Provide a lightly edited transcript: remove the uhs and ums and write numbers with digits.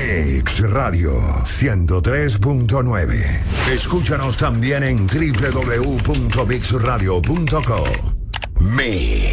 Mix Radio 103.9. Escúchanos también en www.mixradio.co. Mix.